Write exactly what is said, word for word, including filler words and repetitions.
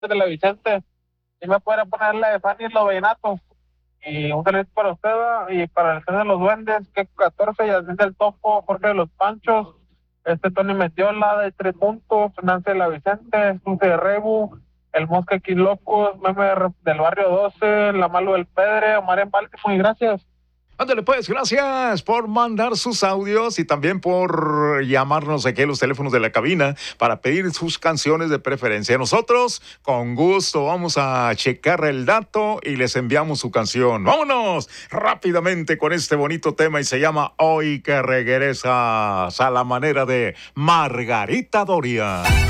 de la Vicente. Y me puede poner la de Fanny los vallenatos. Y un saludo para usted ¿va? Y para el Tren de los Duendes, que catorce, Yasmín del Topo, Jorge de los Panchos, este Tony Metiola de tres puntos, Nancy de la Vicente, Suce de Rebu, el Mosca aquí Locos, Meme de- del Barrio doce, La Malo del Pedre, Omar en Baltimore, y gracias. Ándale pues, gracias por mandar sus audios y también por llamarnos aquí a los teléfonos de la cabina para pedir sus canciones de preferencia. Nosotros, con gusto, vamos a checar el dato y les enviamos su canción. Vámonos rápidamente con este bonito tema y se llama Hoy que regresas, a la manera de Margarita Doria.